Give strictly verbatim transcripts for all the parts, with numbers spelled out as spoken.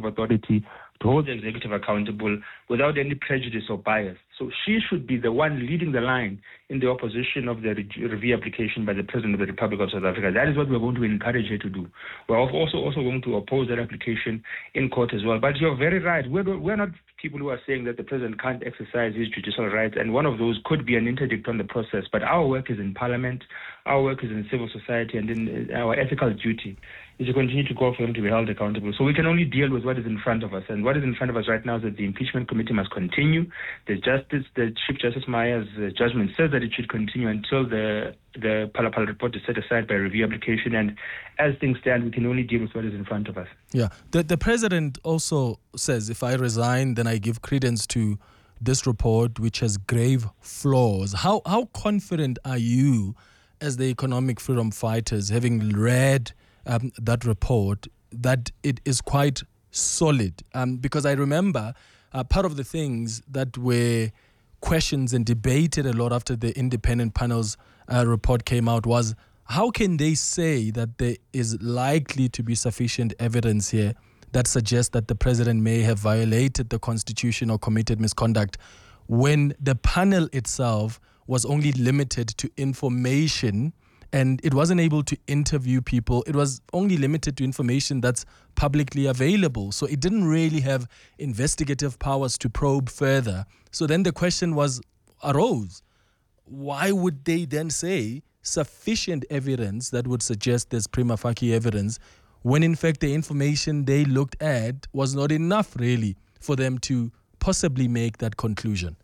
executive authority to hold the executive accountable without any prejudice or bias. So she should be the one leading the line in the opposition of the review application by the President of the Republic of South Africa. That is what we're going to encourage her to do. We're also also going to oppose that application in court as well. But you're very right. We're, we're not people who are saying that the President can't exercise his judicial rights, and one of those could be an interdict on the process. But our work is in Parliament, our work is in civil society, and in our ethical duty is to continue to call for him to be held accountable. So we can only deal with what is in front of us. And what is in front of us right now is that the impeachment committee must continue. The justice, the Chief Justice Maya's uh, judgment says that it should continue until the the Phala-Phala report is set aside by review application. And as things stand, we can only deal with what is in front of us. Yeah. The, the president also says, if I resign, then I give credence to this report, which has grave flaws. How, how confident are you as the economic freedom fighters, having read um, that report, that it is quite solid? Um, because I remember uh, part of the things that were questions and debated a lot after the independent panel's uh, report came out was, how can they say that there is likely to be sufficient evidence here that suggests that the president may have violated the constitution or committed misconduct when the panel itself was only limited to information and it wasn't able to interview people? It was only limited to information that's publicly available. So it didn't really have investigative powers to probe further. So then the question was arose. Why would they then say sufficient evidence that would suggest there's prima facie evidence when in fact the information they looked at was not enough really for them to possibly make that conclusion?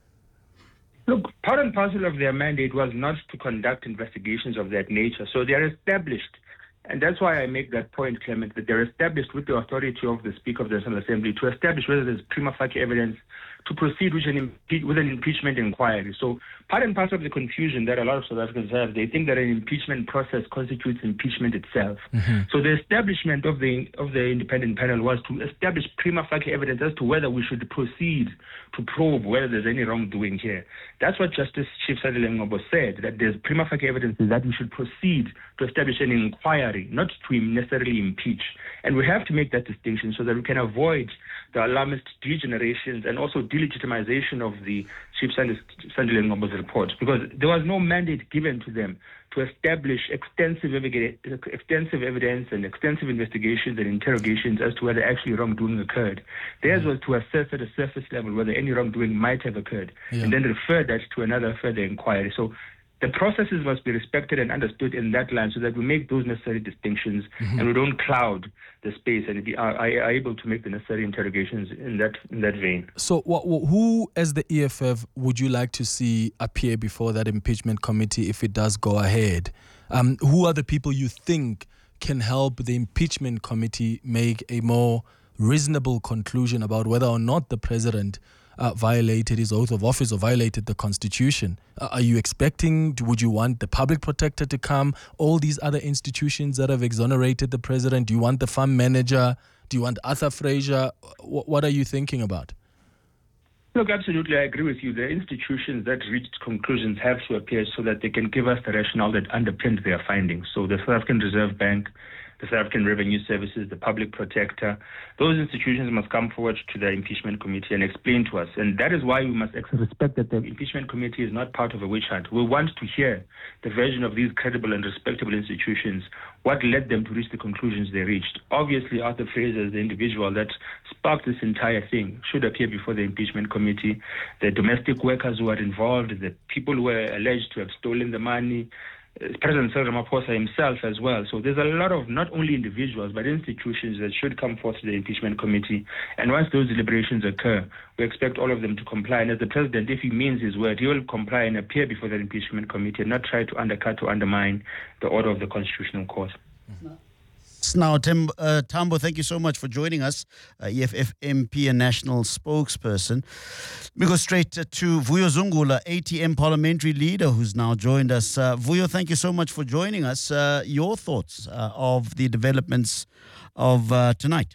Look, part and parcel of their mandate was not to conduct investigations of that nature. So they are established, and that's why I make that point, Clement, that they're established with the authority of the Speaker of the National Assembly to establish whether there's prima facie evidence to proceed with an, impe- with an impeachment inquiry. So part and parcel of the confusion that a lot of South Africans have, they think that an impeachment process constitutes impeachment itself. Mm-hmm. So the establishment of the of the independent panel was to establish prima facie evidence as to whether we should proceed to probe whether there's any wrongdoing here. That's what Justice Chief Sandile Ngcobo said, that there's prima facie evidence that we should proceed to establish an inquiry, not to necessarily impeach. And we have to make that distinction so that we can avoid the alarmist degenerations and also delegitimization of the Chief Sandile Ngcobo's report, because there was no mandate given to them to establish extensive, evi- extensive evidence and extensive investigations and interrogations as to whether actually wrongdoing occurred. Theirs was to assess at a surface level whether any wrongdoing might have occurred, yeah. and then refer that to another further inquiry. So the processes must be respected and understood in that line so that we make those necessary distinctions mm-hmm. and we don't cloud the space and be, are, are able to make the necessary interrogations in that in that vein. So what, who, as the E F F, would you like to see appear before that impeachment committee if it does go ahead? Um, who are the people you think can help the impeachment committee make a more reasonable conclusion about whether or not the president Uh, violated his oath of office or violated the constitution? Uh, are you expecting, would you want the public protector to come, all these other institutions that have exonerated the president? Do you want the fund manager? Do you want Arthur Fraser? W- what are you thinking about? Look, absolutely, I agree with you. The institutions that reached conclusions have to appear so that they can give us the rationale that underpinned their findings. So the South African Reserve Bank, the South African Revenue Services, the Public Protector, those institutions must come forward to the impeachment committee and explain to us. And that is why we must respect that the impeachment committee is not part of a witch hunt. We want to hear the version of these credible and respectable institutions, what led them to reach the conclusions they reached. Obviously, Arthur Fraser, the individual that sparked this entire thing, should appear before the impeachment committee. The domestic workers who are involved, the people who were alleged to have stolen the money, President Cyril Ramaphosa himself as well. So there's a lot of not only individuals but institutions that should come forth to the impeachment committee. And once those deliberations occur, we expect all of them to comply. And as the president, if he means his word, he will comply and appear before the impeachment committee and not try to undercut or undermine the order of the Constitutional Court. Mm-hmm. Now, Tim, uh, Tambo, thank you so much for joining us, uh, E F F M P and national spokesperson. We go straight to Vuyo Zungula, A T M parliamentary leader, who's now joined us. Uh, Vuyo, thank you so much for joining us. Uh, your thoughts uh, of the developments of uh, tonight?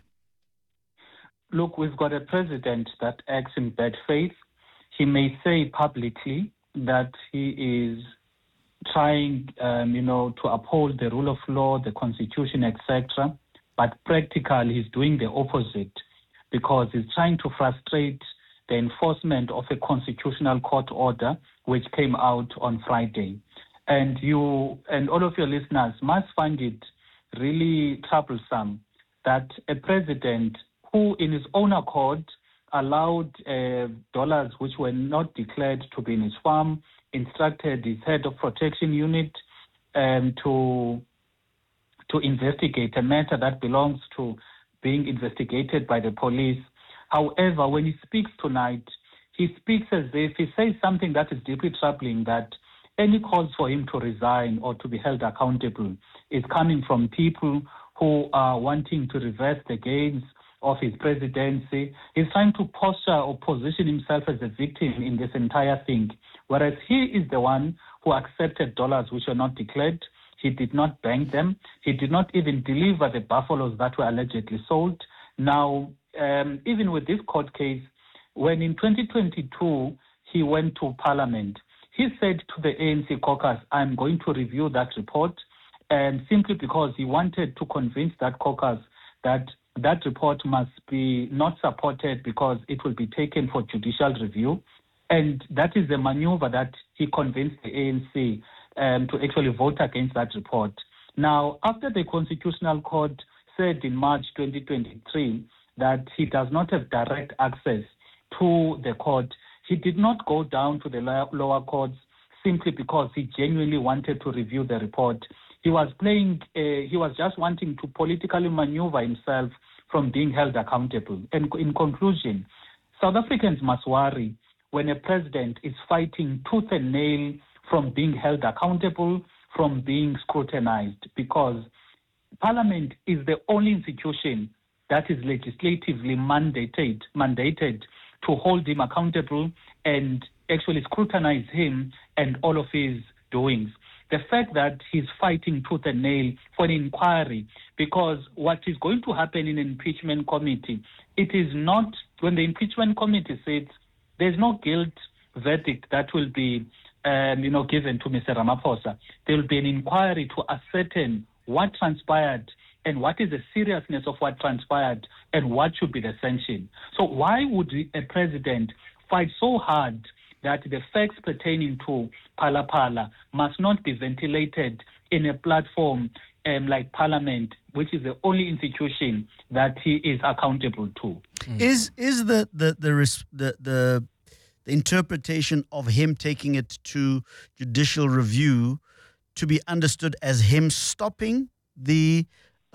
Look, we've got a president that acts in bad faith. He may say publicly that he is trying, um, you know, to uphold the rule of law, the constitution, et cetera. But practically, he's doing the opposite. because he's trying to frustrate the enforcement of a constitutional court order which came out on Friday. And you and all of your listeners must find it really troublesome that a president who in his own accord allowed uh, dollars which were not declared to be in his farm, instructed his head of protection unit um, to, to investigate a matter that belongs to being investigated by the police. However, when he speaks tonight, he speaks as if he says something that is deeply troubling, that any calls for him to resign or to be held accountable is coming from people who are wanting to reverse the gains of his presidency. He's trying to posture or position himself as a victim in this entire thing, whereas he is the one who accepted dollars which were not declared. He did not bank them. He did not even deliver the buffaloes that were allegedly sold. Now, um, even with this court case, when in twenty twenty-two he went to Parliament, he said to the A N C caucus, I'm going to review that report, and simply because he wanted to convince that caucus that that report must be not supported because it will be taken for judicial review. And that is the maneuver that he convinced the A N C um, to actually vote against that report. Now, after the Constitutional Court said in March twenty twenty-three that he does not have direct access to the court, he did not go down to the lower courts simply because he genuinely wanted to review the report. He was playing, uh, he was just wanting to politically maneuver himself from being held accountable. And in conclusion, South Africans must worry when a president is fighting tooth and nail from being held accountable, from being scrutinized, because Parliament is the only institution that is legislatively mandated, mandated to hold him accountable and actually scrutinize him and all of his doings. The fact that he's fighting tooth and nail for an inquiry, because what is going to happen in an impeachment committee, it is not, when the impeachment committee sits, there's no guilt verdict that will be um, you know, given to Mister Ramaphosa. There will be an inquiry to ascertain what transpired and what is the seriousness of what transpired and what should be the sanction. So why would a president fight so hard that the facts pertaining to Phala Phala must not be ventilated in a platform um, like Parliament, which is the only institution that he is accountable to? Mm. Is is the the the, res- the the the interpretation of him taking it to judicial review to be understood as him stopping the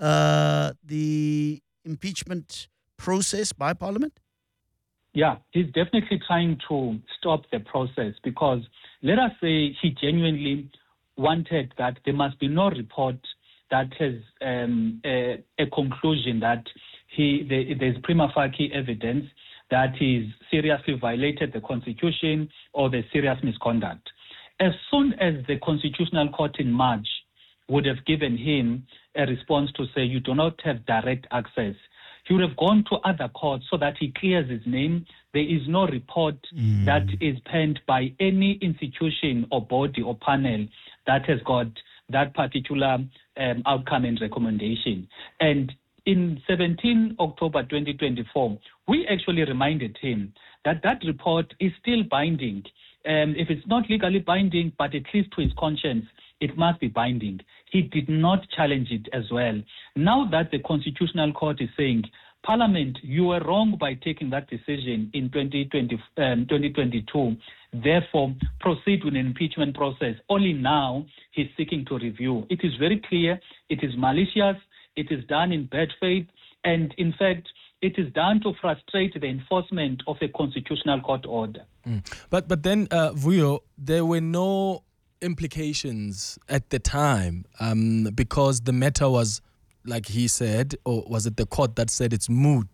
uh, the impeachment process by Parliament? Yeah, he's definitely trying to stop the process, because let us say he genuinely wanted that there must be no report that has um, a, a conclusion that he the, there's prima facie evidence that he's seriously violated the Constitution or the serious misconduct. As soon as the Constitutional Court in March would have given him a response to say you do not have direct access, he would have gone to other courts so that he clears his name. There is no report mm. that is penned by any institution or body or panel that has got that particular um, outcome and recommendation. And in seventeenth October twenty twenty-four, we actually reminded him that that report is still binding. Um, if it's not legally binding, but at least to his conscience, it must be binding. He did not challenge it as well. Now that the Constitutional Court is saying, Parliament, you were wrong by taking that decision in twenty twenty, um, twenty twenty-two, therefore proceed with an impeachment process. Only now he's seeking to review. It is very clear, it is malicious, it is done in bad faith, and in fact, it is done to frustrate the enforcement of a constitutional court order. Mm. But but then, uh, Vuyo, there were no implications at the time um, because the matter was, like he said, or was it the court that said it's moot?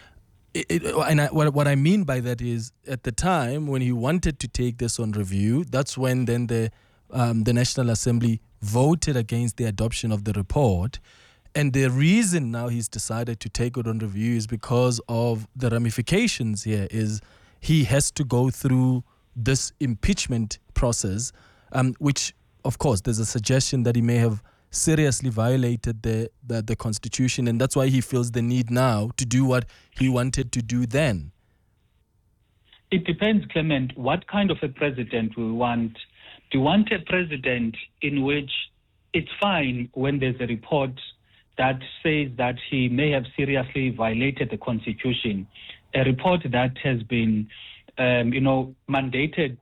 It, it, and I, what, what I mean by that is, at the time when he wanted to take this on review, that's when then the um, the National Assembly voted against the adoption of the report. And the reason now he's decided to take it on review is because of the ramifications here is he has to go through this impeachment process, um, which, of course, there's a suggestion that he may have seriously violated the, the, the constitution, and that's why he feels the need now to do what he wanted to do then? It depends, Clement, what kind of a president we want. Do you want a president in which it's fine when there's a report that says that he may have seriously violated the constitution, a report that has been, um, you know, mandated,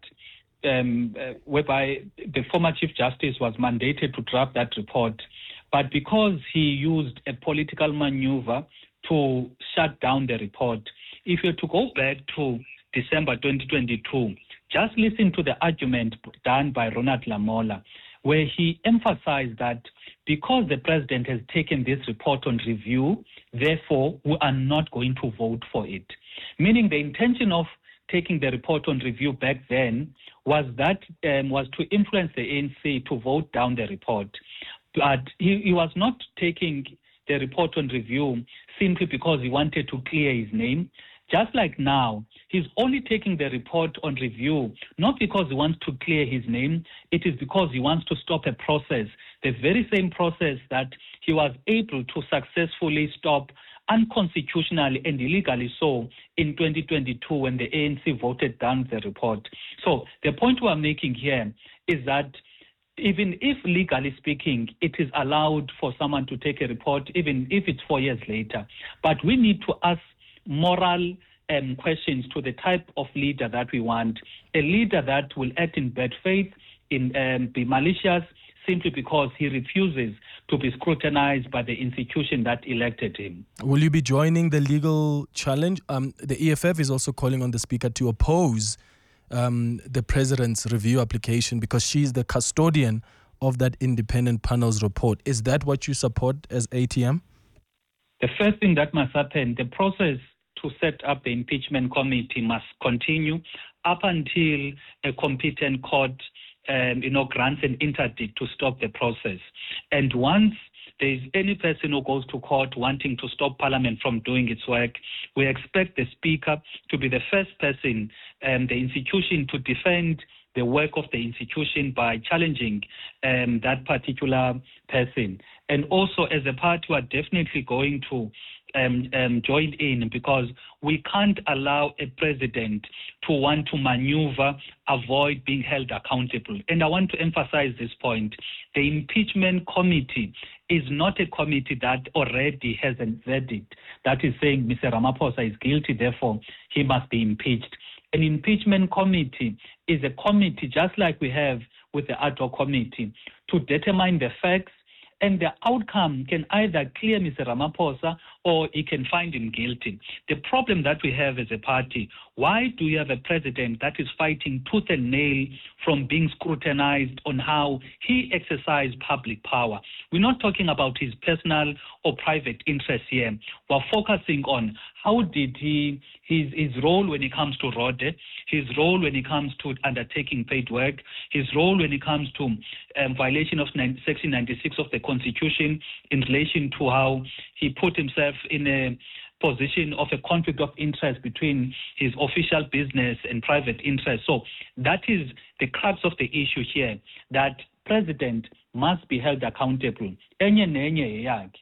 um, uh, whereby the former Chief Justice was mandated to draft that report, but because he used a political maneuver to shut down the report, if you were to go back to December twenty twenty-two, just listen to the argument done by Ronald Lamola, where he emphasized that because the president has taken this report on review, therefore we are not going to vote for it. Meaning the intention of taking the report on review back then was that um, was to influence the A N C to vote down the report. But he, he was not taking the report on review simply because he wanted to clear his name. Just like now, he's only taking the report on review, not because he wants to clear his name, it is because he wants to stop a process, the very same process that he was able to successfully stop unconstitutionally and illegally so in twenty twenty-two when the A N C voted down the report. So the point we're making here is that even if legally speaking, it is allowed for someone to take a report, even if it's four years later, but we need to ask moral um, questions to the type of leader that we want, a leader that will act in bad faith, in um, be malicious, simply because he refuses to be scrutinized by the institution that elected him. Will you be joining the legal challenge? Um, the E F F is also calling on the Speaker to oppose um, the President's review application because she's the custodian of that independent panel's report. Is that what you support as A T M? The first thing that must happen, the process to set up the impeachment committee must continue up until a competent court um, you know, grants an interdict to stop the process. And once there is any person who goes to court wanting to stop Parliament from doing its work, we expect the Speaker to be the first person, um, the institution, to defend the work of the institution by challenging um, that particular person. And also, as a party, we are definitely going to um, um, join in because we can't allow a president to want to maneuver, avoid being held accountable. And I want to emphasize this point. The impeachment committee is not a committee that already has a verdict that is saying Mister Ramaphosa is guilty, therefore he must be impeached. An impeachment committee is a committee just like we have with the ad hoc committee to determine the facts, and the outcome can either clear Mister Ramaphosa or he can find him guilty. The problem that we have as a party, why do we have a president that is fighting tooth and nail from being scrutinized on how he exercised public power? We're not talking about his personal or private interests here. We're focusing on how did he, his, his role when it comes to Rode, his role when it comes to undertaking paid work, his role when it comes to um, violation of Section ninety-six of the Constitution in relation to how he put himself in a position of a conflict of interest between his official business and private interest. So that is the crux of the issue here, that president must be held accountable. Enye nenye yakhe.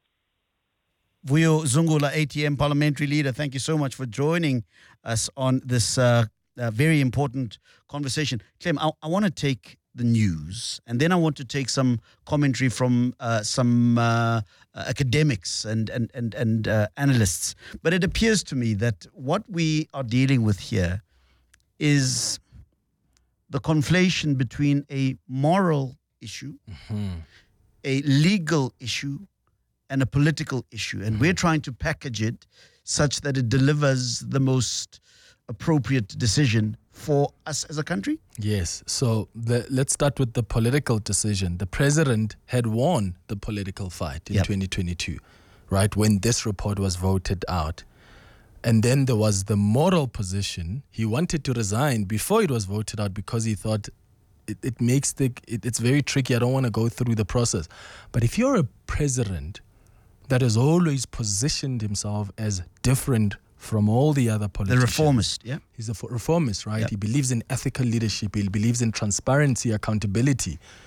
Vuyo Zungula, A T M parliamentary leader, thank you so much for joining us on this uh, uh, very important conversation. Clem, I, I want to take the news, and then I want to take some commentary from uh, some uh, academics and and and, and uh, analysts. But it appears to me that what we are dealing with here is the conflation between a moral issue, mm-hmm. a legal issue, and a political issue. And mm-hmm. we're trying to package it such that it delivers the most appropriate decision for us as a country? Yes. So the, let's start with the political decision. The president had won the political fight in yep. twenty twenty-two, right, when this report was voted out. And then there was the moral position. He wanted to resign before it was voted out because he thought it, it makes the, it, it's very tricky. I don't want to go through the process. But if you're a president that has always positioned himself as different from all the other politicians. The reformist, yeah? He's a reformist, right? Yep. He believes in ethical leadership. He believes in transparency, accountability.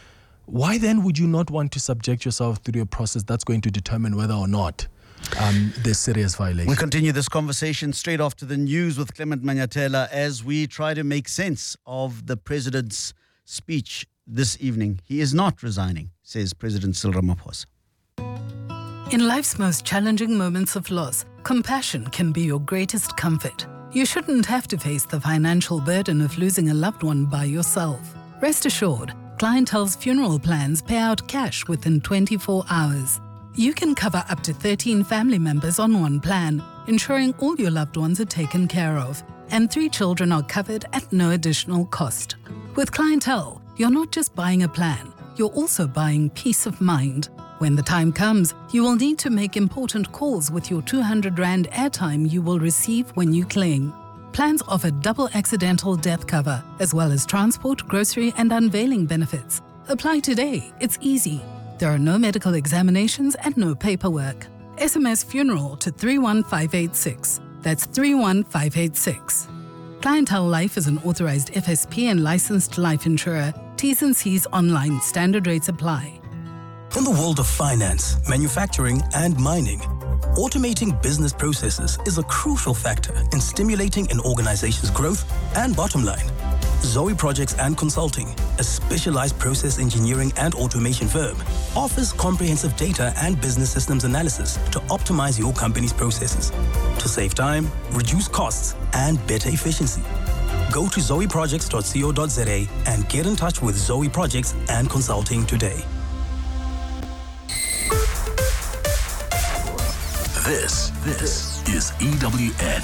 why then would you not want to subject yourself through a process that's going to determine whether or not um, there's serious violation? We continue this conversation straight after the news with Clement Manyathela as we try to make sense of the president's speech this evening. He is not resigning, says President Cyril Ramaphosa. In life's most challenging moments of loss, compassion can be your greatest comfort. You shouldn't have to face the financial burden of losing a loved one by yourself. Rest assured, Clientele's funeral plans pay out cash within twenty-four hours. You can cover up to thirteen family members on one plan, ensuring all your loved ones are taken care of, and three children are covered at no additional cost. With Clientele, you're not just buying a plan, you're also buying peace of mind. When the time comes, you will need to make important calls with your two hundred rand airtime you will receive when you claim. Plans offer double accidental death cover, as well as transport, grocery and unveiling benefits. Apply today, it's easy. There are no medical examinations and no paperwork. S M S funeral to three one five eight six. That's three one five eight six. Clientele Life is an authorized F S P and licensed life insurer. T's and C's online. Standard rates apply. In the world of finance, manufacturing, and mining, automating business processes is a crucial factor in stimulating an organization's growth and bottom line. Zoe Projects and Consulting, a specialized process engineering and automation firm, offers comprehensive data and business systems analysis to optimize your company's processes, to save time, reduce costs, and better efficiency. Go to zoe projects dot co dot za and get in touch with Zoe Projects and Consulting today. This, this is E W N.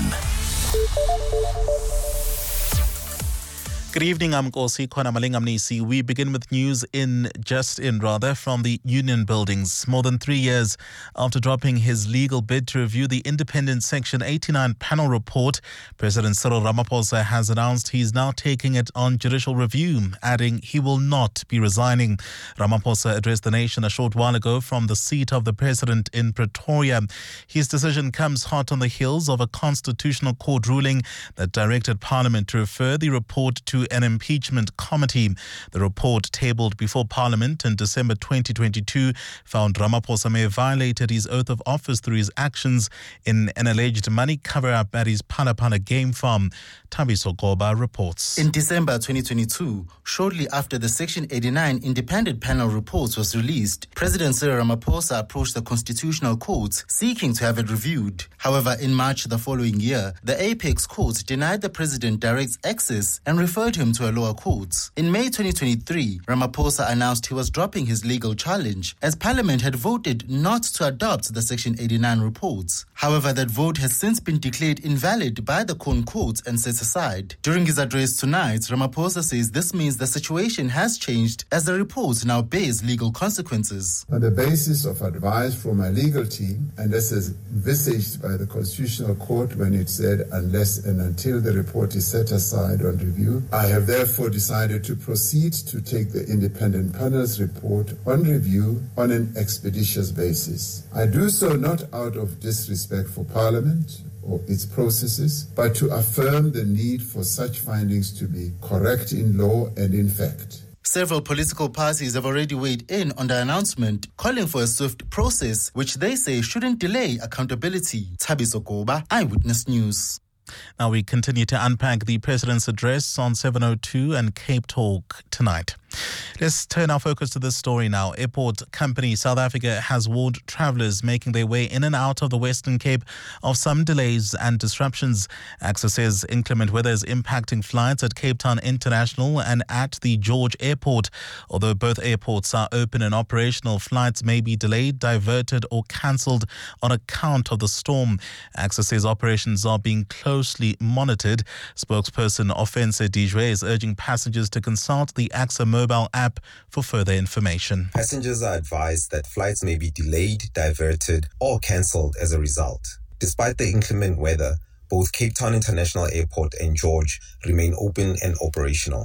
Good evening, I'm Nkosi Khona. We begin with news in just in rather from the Union Buildings. More than three years after dropping his legal bid to review the independent Section eighty-nine panel report, President Cyril Ramaphosa has announced he's now taking it on judicial review, adding he will not be resigning. Ramaphosa addressed the nation a short while ago from the seat of the president in Pretoria. His decision comes hot on the heels of a constitutional court ruling that directed Parliament to refer the report to an impeachment committee. The report, tabled before Parliament in December twenty twenty-two, found Ramaphosa may have violated his oath of office through his actions in an alleged money cover-up at his Phalaphala game farm. Thabiso Goba reports. In December twenty twenty-two, shortly after the Section eighty-nine independent panel report was released, President Cyril Ramaphosa approached the Constitutional Court seeking to have it reviewed. However, in March the following year, the Apex Court denied the president direct's access and referred him to a lower court. In May twenty twenty-three, Ramaphosa announced he was dropping his legal challenge as Parliament had voted not to adopt the Section eighty-nine reports. However, that vote has since been declared invalid by the Con Court and set aside. During his address tonight, Ramaphosa says this means the situation has changed as the report now bears legal consequences. On the basis of advice from my legal team, and this is envisaged by the Constitutional Court when it said unless and until the report is set aside on review, I have therefore decided to proceed to take the independent panel's report on review on an expeditious basis. I do so not out of disrespect for Parliament or its processes, but to affirm the need for such findings to be correct in law and in fact. Several political parties have already weighed in on the announcement, calling for a swift process, which they say shouldn't delay accountability. Thabiso Goba, Eyewitness News. Now we continue to unpack the President's address on seven oh two and Cape Talk tonight. Let's turn our focus to this story now. Airport company South Africa has warned travellers making their way in and out of the Western Cape of some delays and disruptions. A C S A says inclement weather is impacting flights at Cape Town International and at the George Airport. Although both airports are open and operational, flights may be delayed, diverted or cancelled on account of the storm. A C S A says operations are being closely monitored. Spokesperson Offense Dijwe is urging passengers to consult the A C S A mobile app for further information. Passengers are advised that flights may be delayed, diverted, or cancelled as a result. Despite the inclement weather, both Cape Town International Airport and George remain open and operational.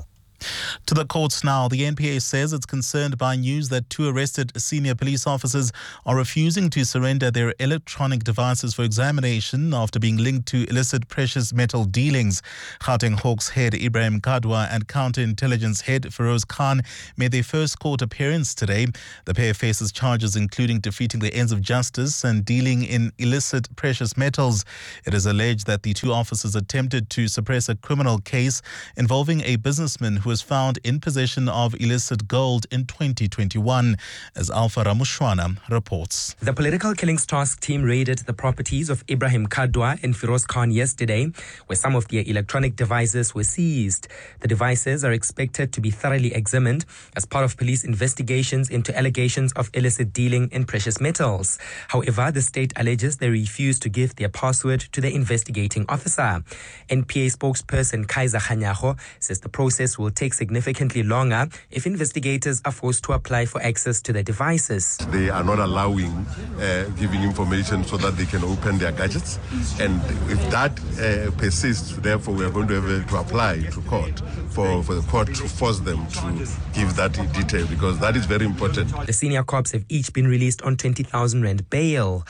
To the courts now. The N P A says it's concerned by news that two arrested senior police officers are refusing to surrender their electronic devices for examination after being linked to illicit precious metal dealings. Gauteng Hawks head Ibrahim Kadwa and counterintelligence head Feroz Khan made their first court appearance today. The pair faces charges including defeating the ends of justice and dealing in illicit precious metals. It is alleged that the two officers attempted to suppress a criminal case involving a businessman who was found in possession of illicit gold in twenty twenty-one, as Alpha Ramushwana reports. The Political Killings Task Team raided the properties of Ibrahim Kadwa and Feroz Khan yesterday, where some of their electronic devices were seized. The devices are expected to be thoroughly examined as part of police investigations into allegations of illicit dealing in precious metals. However, the state alleges they refused to give their password to the investigating officer. N P A spokesperson Kaiser Khanyago says the process will take significantly longer if investigators are forced to apply for access to the devices. They are not allowing uh, giving information so that they can open their gadgets, and if that uh, persists, therefore we are going to have to apply to court for, for the court to force them to give that detail, because that is very important. The senior cops have each been released on twenty thousand rand bail.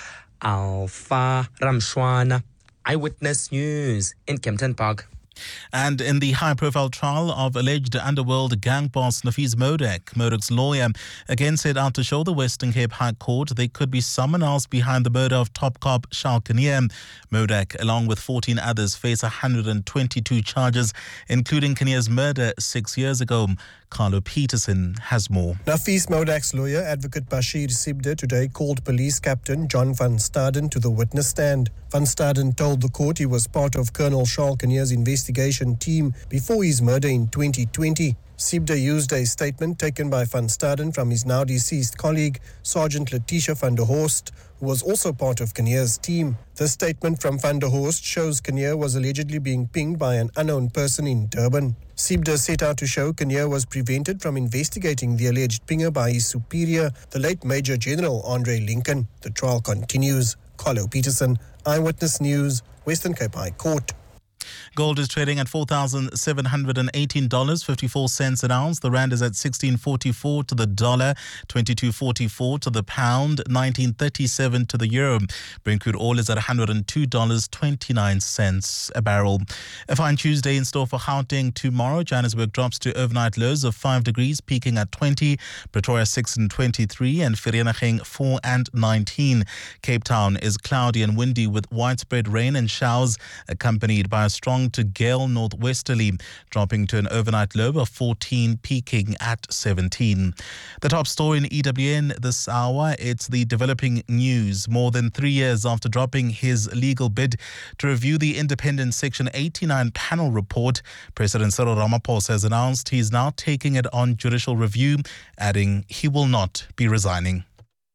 Alpha Ramshwana, Eyewitness News in Kempton Park. And in the high-profile trial of alleged underworld gang boss Nafees Modak, Modak's lawyer again set out to show the Western Cape High Court there could be someone else behind the murder of top cop Charles Kinnear. Modak, along with fourteen others, face one hundred twenty-two charges, including Kinnear's murder six years ago. Carlo Peterson has more. Nafees Modak's lawyer, Advocate Bashir Sibde, today called police captain John van Staden to the witness stand. Van Staden told the court he was part of Colonel Charles Kinnear's investigation team before his murder in twenty twenty. Sibde used a statement taken by Van Staden from his now deceased colleague, Sergeant Letitia van der Horst, who was also part of Kinnear's team. The statement from van der Horst shows Kinnear was allegedly being pinged by an unknown person in Durban. Sibde set out to show Kinnear was prevented from investigating the alleged pinger by his superior, the late Major General Andre Lincoln. The trial continues. Carlo Peterson, Eyewitness News, Western Cape High Court. Gold is trading at four thousand seven hundred eighteen dollars and fifty-four cents an ounce. The rand is at sixteen forty-four to the dollar, twenty-two forty-four to the pound, nineteen thirty-seven to the euro. Brent crude oil is at one hundred two dollars and twenty-nine cents a barrel. A fine Tuesday in store for Gauteng tomorrow. Johannesburg drops to overnight lows of five degrees, peaking at twenty. Pretoria six and twenty-three, and Vereeniging four and nineteen. Cape Town is cloudy and windy with widespread rain and showers, accompanied by a strong to gale northwesterly, dropping to an overnight low of fourteen, peaking at seventeen. The top story in E W N this hour, it's the developing news. More than three years after dropping his legal bid to review the independent Section eighty-nine panel report, President Cyril Ramaphosa has announced he's now taking it on judicial review, adding he will not be resigning.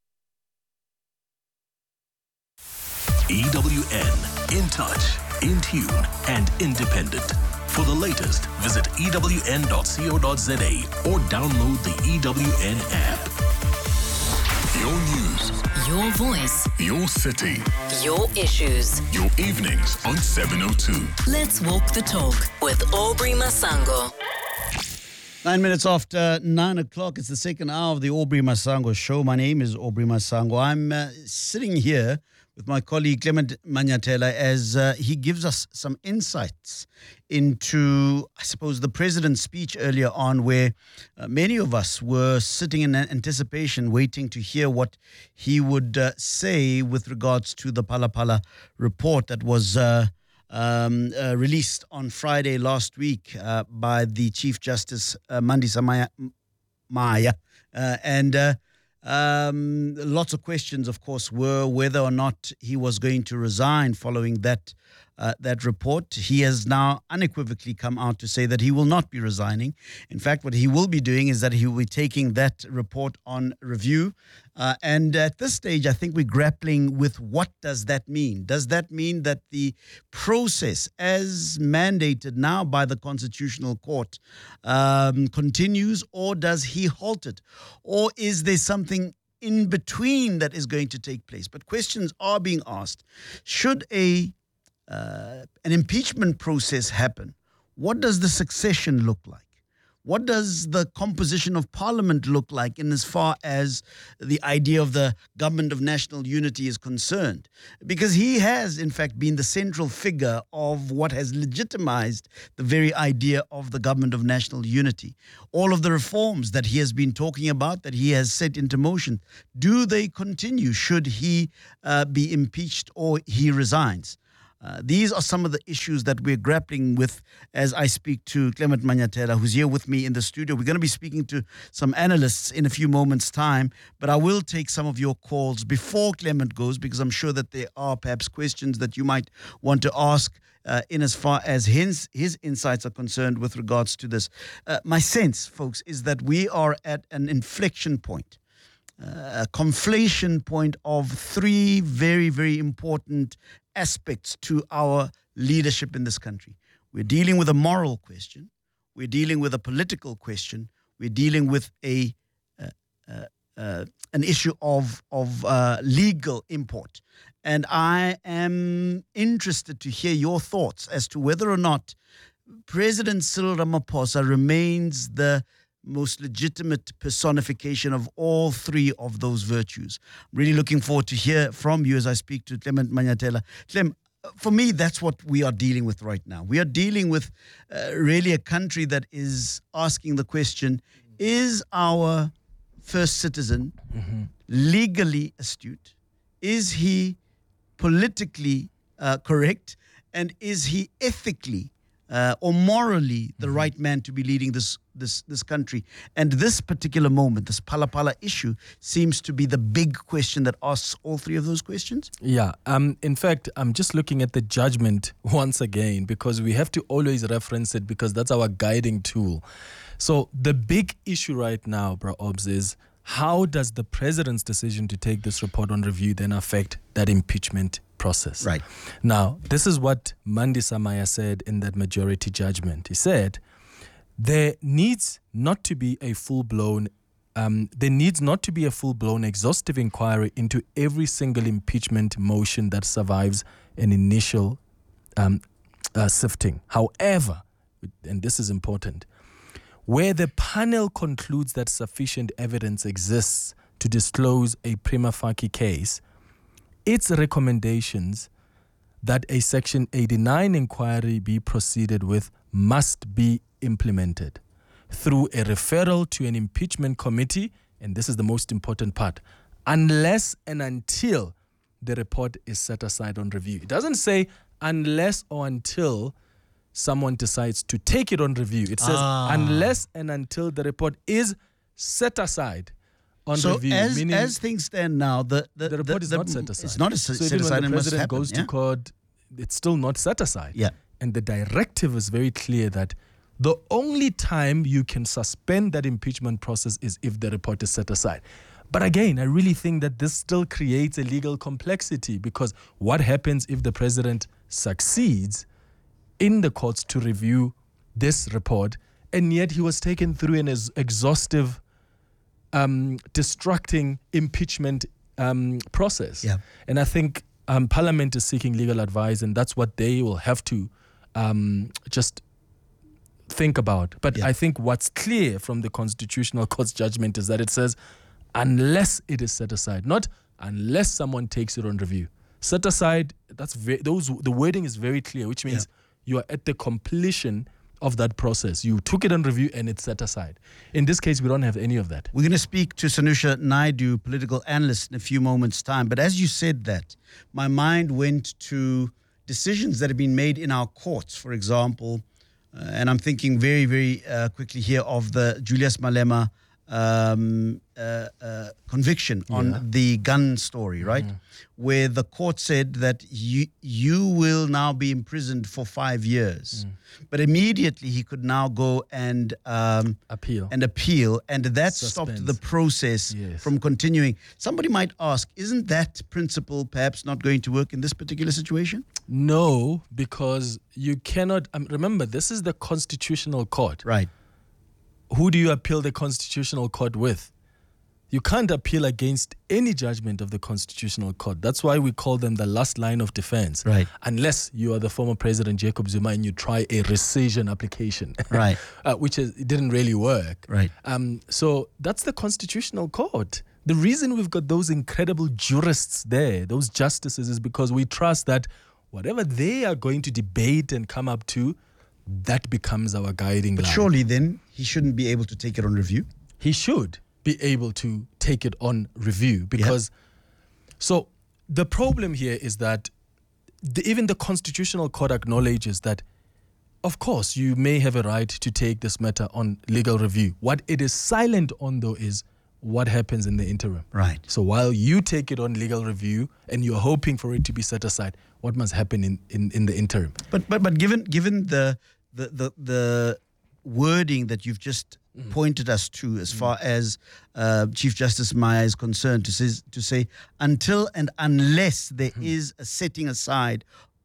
E W N, in touch, in tune and independent. For the latest, visit E W N dot co dot za or download the E W N app. Your news. Your voice. Your city. Your issues. Your evenings on seven oh two. Let's walk the talk with Aubrey Masango. Nine minutes after nine o'clock, it's the second hour of the Aubrey Masango show. My name is Aubrey Masango. I'm uh, sitting here with my colleague Clement Manyatela as uh, he gives us some insights into, I suppose, the president's speech earlier on, where uh, many of us were sitting in anticipation, waiting to hear what he would uh, say with regards to the Phala Phala report that was uh, um, uh, released on Friday last week uh, by the Chief Justice uh, Mandisa Maya. Maya. Uh, and uh, Um, lots of questions, of course, were whether or not he was going to resign following that uh, that report. He has now unequivocally come out to say that he will not be resigning. In fact, what he will be doing is that he will be taking that report on review. Uh, and at this stage, I think we're grappling with what does that mean? Does that mean that the process, as mandated now by the Constitutional Court, um, continues, or does he halt it? Or is there something in between that is going to take place? But questions are being asked. Should a uh, an impeachment process happen, what does the succession look like? What does the composition of parliament look like in as far as the idea of the government of national unity is concerned? Because he has, in fact, been the central figure of what has legitimized the very idea of the government of national unity. All of the reforms that he has been talking about, that he has set into motion, do they continue should he uh, be impeached or he resigns? Uh, these are some of the issues that we're grappling with as I speak to Clement Manyathela, who's here with me in the studio. We're going to be speaking to some analysts in a few moments' time, but I will take some of your calls before Clement goes, because I'm sure that there are perhaps questions that you might want to ask uh, in as far as his, his insights are concerned with regards to this. Uh, my sense, folks, is that we are at an inflection point. Uh, a conflation point of three very, very important aspects to our leadership in this country. We're dealing with a moral question. We're dealing with a political question. We're dealing with a uh, uh, uh, an issue of of uh, legal import. And I am interested to hear your thoughts as to whether or not President Cyril Ramaphosa remains the most legitimate personification of all three of those virtues. I'm really looking forward to hear from you as I speak to Clement Manyathela. Clem, for me, that's what we are dealing with right now. We are dealing with uh, really a country that is asking the question, is our first citizen mm-hmm. legally astute? Is he politically uh, correct? And is he ethically Uh, or morally the right man to be leading this this this country? And this particular moment, this Phala Phala issue, seems to be the big question that asks all three of those questions. Yeah. Um. In fact, I'm just looking at the judgment once again, because we have to always reference it, because that's our guiding tool. So the big issue right now, Bro Obs, is how does the president's decision to take this report on review then affect that impeachment process? Right. Now, this is what Mandi Samaya said in that majority judgment. He said, there needs not to be a full-blown, um, there needs not to be a full-blown exhaustive inquiry into every single impeachment motion that survives an initial um, uh, sifting. However, and this is important, where the panel concludes that sufficient evidence exists to disclose a prima facie case, its recommendations that a Section eighty-nine inquiry be proceeded with must be implemented through a referral to an impeachment committee, and this is the most important part, unless and until the report is set aside on review. It doesn't say unless or until someone decides to take it on review. It says ah. unless and until the report is set aside on so review. As, meaning as things stand now, the, the, the report the, is the, not set aside. It's not a so set even aside. when the president happen, goes yeah? to court, it's still not set aside. Yeah. And the directive is very clear that the only time you can suspend that impeachment process is if the report is set aside. But again, I really think that this still creates a legal complexity, because what happens if the president succeeds in the courts to review this report, and yet he was taken through an ex- exhaustive, um, distracting impeachment um, process? Yeah. And I think um, Parliament is seeking legal advice, and that's what they will have to um, just think about. But yeah. I think what's clear from the Constitutional Court's judgment is that it says, unless it is set aside, not unless someone takes it on review. Set aside, that's ve- those the wording is very clear, which means yeah. you are at the completion of that process. You took it on review and it's set aside. In this case, we don't have any of that. We're going to speak to Sanusha Naidu, political analyst, in a few moments' time. But as you said that, my mind went to decisions that have been made in our courts, for example, uh, and I'm thinking very, very uh, quickly here of the Julius Malema um, uh, uh, conviction on Yeah. the gun story, right? Mhm. Where the court said that you you will now be imprisoned for five years, but immediately he could now go and um, Appeal. and appeal, and that stopped Suspense. the process Yes. from continuing. Somebody might ask, isn't that principle perhaps not going to work in this particular situation? No, because you cannot. Um, remember, this is the Constitutional Court. Right. Who do you appeal the Constitutional Court with? You can't appeal against any judgment of the Constitutional Court. That's why we call them the last line of defense. Right. Unless you are the former President Jacob Zuma and you try a rescission application. Right. uh, which is, it didn't really work. Right. Um, so that's the Constitutional Court. The reason we've got those incredible jurists there, those justices, is because we trust that whatever they are going to debate and come up to, that becomes our guiding But line. surely then he shouldn't be able to take it on review? He should be able to take it on review because yep. so the problem here is that the, even the Constitutional Court acknowledges that of course you may have a right to take this matter on legal review. What it is silent on though is what happens in the interim. Right. So while you take it on legal review and you're hoping for it to be set aside, what must happen in, in, in the interim? But but but given given the the the, the wording that you've just mm. pointed us to as mm. far as uh, Chief Justice Maya is concerned, to say, to say until and unless there mm. is a setting aside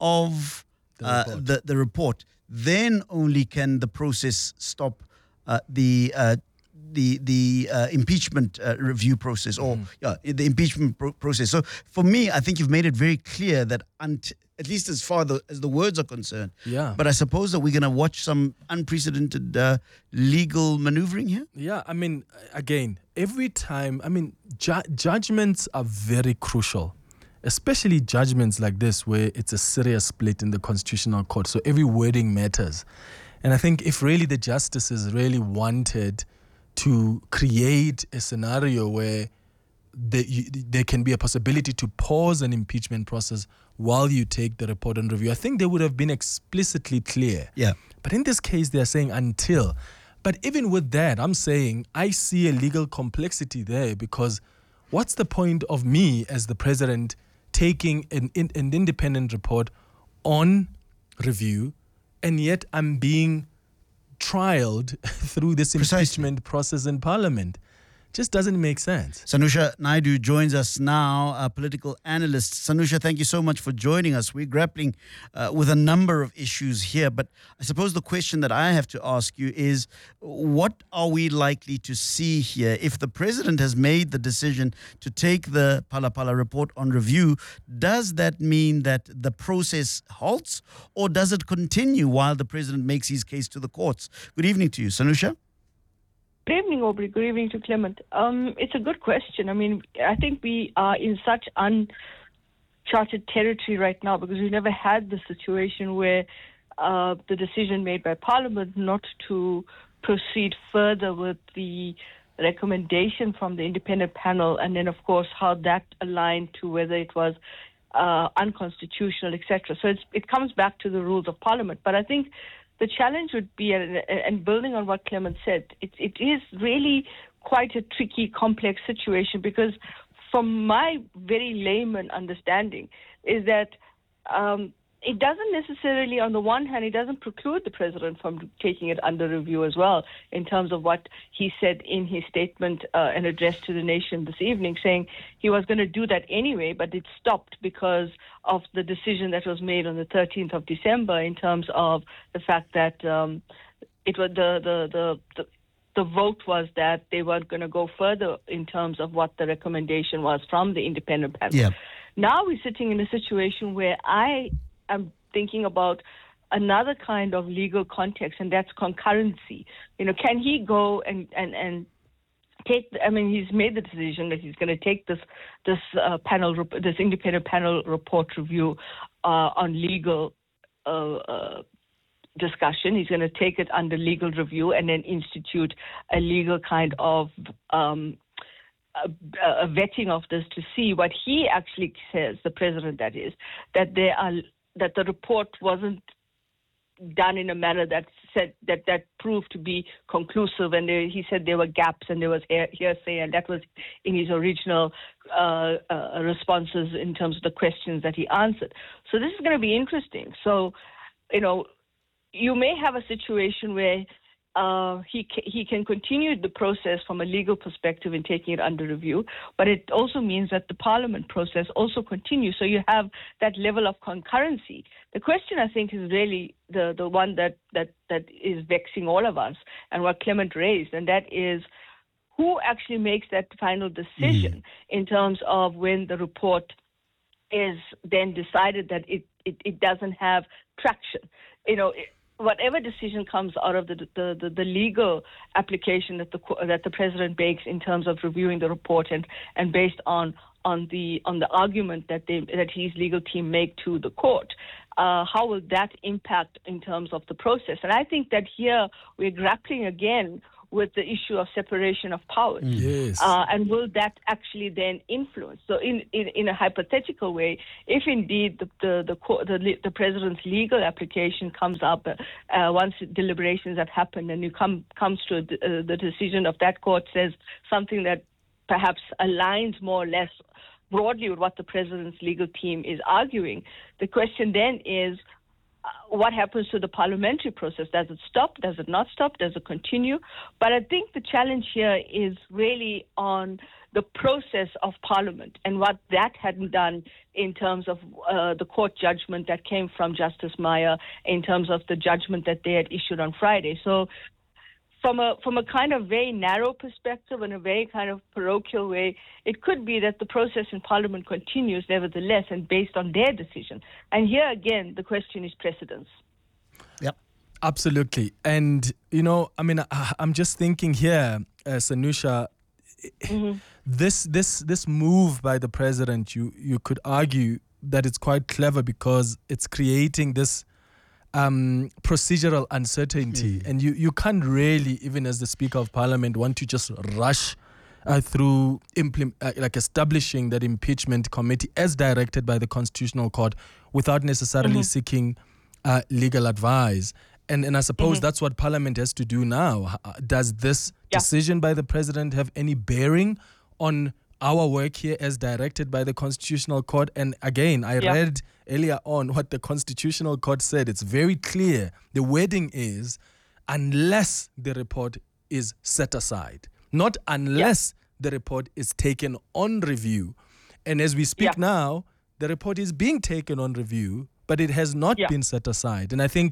of the, uh, report. the the report, then only can the process stop uh, the uh, the the uh, impeachment uh, review process or mm. yeah, the impeachment pro- process. So for me, I think you've made it very clear that until at least as far the, as the words are concerned. Yeah. But I suppose that we're going to watch some unprecedented uh, legal maneuvering here? Yeah, I mean, again, every time, I mean, ju- judgments are very crucial, especially judgments like this where it's a serious split in the Constitutional Court. So every wording matters. And I think if really the justices really wanted to create a scenario where there, you, there can be a possibility to pause an impeachment process while you take the report on review, I think they would have been explicitly clear. Yeah. But in this case, they're saying until. But even with that, I'm saying I see a legal complexity there because what's the point of me as the president taking an, an independent report on review and yet I'm being trialed through this Precisely. impeachment process in Parliament? Just doesn't make sense. Sanusha Naidu joins us now, a political analyst. Sanusha, thank you so much for joining us. We're grappling uh, with a number of issues here, but I suppose the question that I have to ask you is, what are we likely to see here? If the president has made the decision to take the Phala Phala report on review, does that mean that the process halts, or does it continue while the president makes his case to the courts? Good evening to you, Sanusha. Good evening, Aubrey. Good evening to Clement. Um, it's a good question. I mean, I think we are in such uncharted territory right now because we've never had the situation where uh, the decision made by Parliament not to proceed further with the recommendation from the independent panel, and then, of course, how that aligned to whether it was uh, unconstitutional, et cetera. So it's, it comes back to the rules of Parliament. But I think the challenge would be, and building on what Clement said, it, it is really quite a tricky, complex situation because from my very layman understanding is that um, it doesn't necessarily, on the one hand, it doesn't preclude the president from taking it under review as well in terms of what he said in his statement uh, and address to the nation this evening, saying he was going to do that anyway, but it stopped because of the decision that was made on the thirteenth of December in terms of the fact that um, it was the, the, the, the the vote was that they weren't going to go further in terms of what the recommendation was from the independent panel. Yeah. Now we're sitting in a situation where I am thinking about another kind of legal context, and that's concurrency. You know, can he go and, and, and take, I mean, he's made the decision that he's going to take this this uh, panel, this independent panel report review uh, on legal uh, uh, discussion. He's going to take it under legal review and then institute a legal kind of um, a, a vetting of this to see what he actually says, the president that is, that there are that the report wasn't done in a manner that said that that proved to be conclusive, and there, he said there were gaps and there was hearsay, and that was in his original uh, uh, responses in terms of the questions that he answered. So this is going to be interesting. So, you know, you may have a situation where uh, he ca- he can continue the process from a legal perspective in taking it under review, but it also means that the parliament process also continues. So you have that level of concurrency. The question, I think, is really the, the one that, that, that is vexing all of us and what Clement raised, and that is who actually makes that final decision mm. in terms of when the report is then decided that it, it, it doesn't have traction. You know, it, whatever decision comes out of the, the, the, the legal application that the that the president makes in terms of reviewing the report and, and based on on the on the argument that they that his legal team make to the court, uh, how will that impact in terms of the process? And I think that here we're grappling again with the issue of separation of powers. Yes. Uh, and will that actually then influence? So in, in, in a hypothetical way, if indeed the the the, the, the president's legal application comes up uh, once deliberations have happened and you come comes to a, uh, the decision of that court says something that perhaps aligns more or less broadly with what the president's legal team is arguing, the question then is, Uh, what happens to the parliamentary process? Does it stop? Does it not stop? Does it continue? But I think the challenge here is really on the process of Parliament and what that hadn't done in terms of uh, the court judgment that came from Justice Meyer, in terms of the judgment that they had issued on Friday. So From a from a kind of very narrow perspective and a very kind of parochial way, it could be that the process in Parliament continues nevertheless and based on their decision. And here again, the question is precedence. Yep. Absolutely. And, you know, I mean, I, I'm just thinking here, uh, Sanusha, mm-hmm. this this this move by the president, you, you could argue that it's quite clever because it's creating this Um, procedural uncertainty, mm. and you, you can't really, even as the Speaker of Parliament, want to just rush uh, through implement, uh, like establishing that impeachment committee as directed by the Constitutional Court without necessarily mm-hmm. seeking uh, legal advice. And and I suppose mm-hmm. that's what Parliament has to do now. Does this yeah. decision by the President have any bearing on our work here as directed by the Constitutional Court? And again, I yeah. read earlier on what the Constitutional Court said. It's very clear. The wording is, unless the report is set aside, not unless yeah. the report is taken on review. And as we speak yeah. now, the report is being taken on review, but it has not yeah. been set aside. And I think,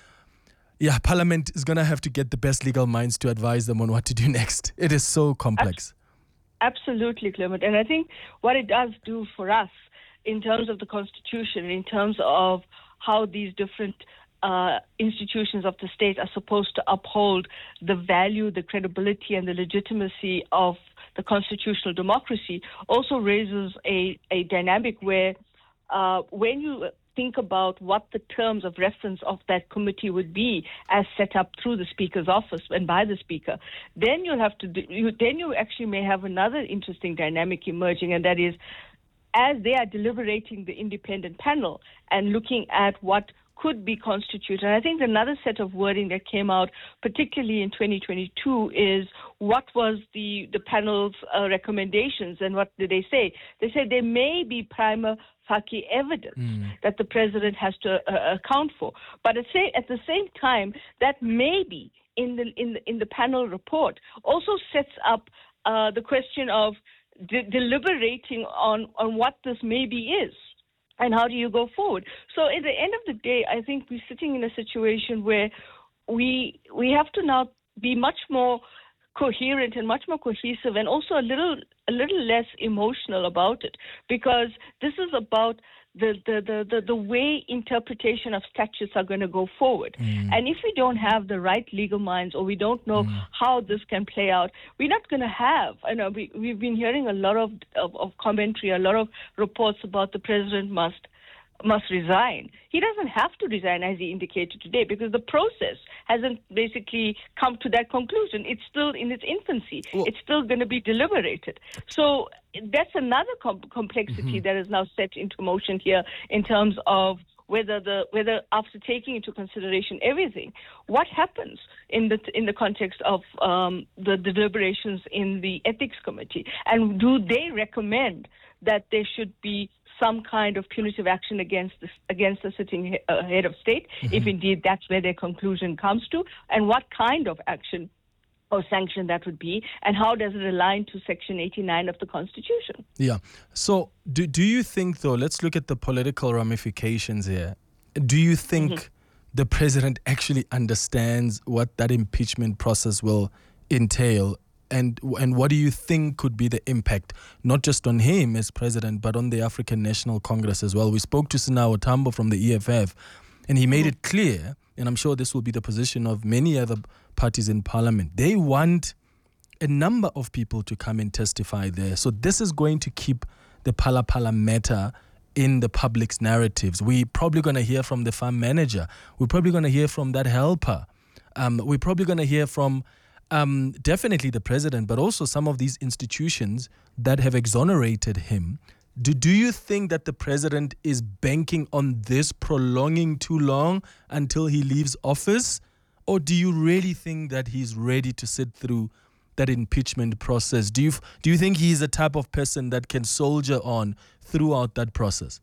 yeah, Parliament is going to have to get the best legal minds to advise them on what to do next. It is so complex. Absolutely, Clement. And I think what it does do for us in terms of the Constitution, in terms of how these different uh, institutions of the state are supposed to uphold the value, the credibility, and the legitimacy of the constitutional democracy, also raises a, a dynamic where uh, when you think about what the terms of reference of that committee would be as set up through the Speaker's office and by the Speaker, then you'll have to do, you, then you actually may have another interesting dynamic emerging, and that is, as they are deliberating the independent panel and looking at what could be constituted. And I think another set of wording that came out, particularly in twenty twenty-two, is what was the, the panel's uh, recommendations, and what did they say? They said there may be prima facie evidence mm. that the president has to uh, account for. But at, say, at the same time, that maybe in the, in the, in the panel report also sets up uh, the question of de- deliberating on, on what this maybe is. And how do you go forward? So at the end of the day, I think we're sitting in a situation where we we have to now be much more coherent and much more cohesive, and also a little a little less emotional about it, because this is about the the the, the, the way interpretation of statutes are going to go forward. Mm. And if we don't have the right legal minds, or we don't know mm. how this can play out, we're not going to have, you know, we, we've been hearing a lot of, of, of commentary, a lot of reports about the president must must resign. He doesn't have to resign, as he indicated today, because the process hasn't basically come to that conclusion. It's still in its infancy. Well, it's still going to be deliberated. So that's another com- complexity mm-hmm. that is now set into motion here in terms of whether the whether after taking into consideration everything, what happens in the in the context of um, the deliberations in the ethics committee, and do they recommend that there should be some kind of punitive action against the, against the sitting he, uh, head of state, mm-hmm. if indeed that's where their conclusion comes to, and what kind of action or sanction that would be, and how does it align to Section eighty-nine of the Constitution? Yeah. So do, do you think, though, let's look at the political ramifications here. Do you think mm-hmm. the president actually understands what that impeachment process will entail? and and what do you think could be the impact, not just on him as president, but on the African National Congress as well? We spoke to Sinao Tambo from the E F F, and he made it clear, and I'm sure this will be the position of many other parties in parliament. They want a number of people to come and testify there. So this is going to keep the Phala Phala matter in the public's narratives. We're probably going to hear from the farm manager. We're probably going to hear from that helper. Um, we're probably going to hear from um, definitely the president, but also some of these institutions that have exonerated him. Do, do you think that the president is banking on this prolonging too long until he leaves office? Or do you really think that he's ready to sit through that impeachment process? Do you do you think he's the type of person that can soldier on throughout that process?